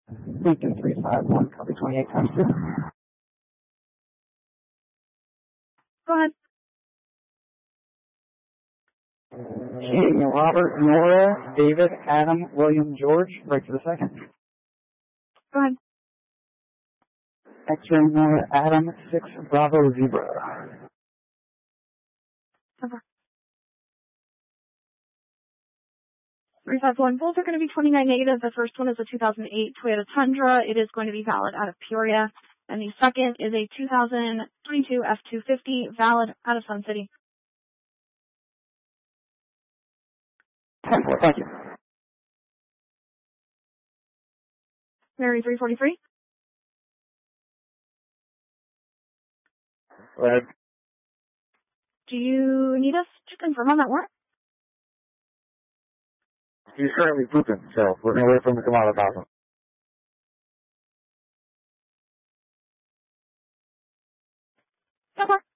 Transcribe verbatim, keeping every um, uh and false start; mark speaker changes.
Speaker 1: Lincoln three five one, copy twenty-eight times two.
Speaker 2: Go ahead.
Speaker 1: King, Robert, Nora, David, Adam, William, George, right to the second.
Speaker 2: Go ahead.
Speaker 1: X-ray, Nora, Adam, six, Bravo, Zebra.
Speaker 2: Over. three five one, both are going to be twenty-nine negative. The first one is a two thousand eight Toyota Tundra. It is going to be valid out of Peoria. And the second is a two thousand twenty-two F two fifty, valid out of Sun City.
Speaker 1: ten four, thank you.
Speaker 2: Mary three forty-three.
Speaker 1: Go ahead.
Speaker 2: Do you need us to confirm on that warrant?
Speaker 1: He's currently pooping, so we're going to wait for him to come out of the bathroom.
Speaker 2: So far.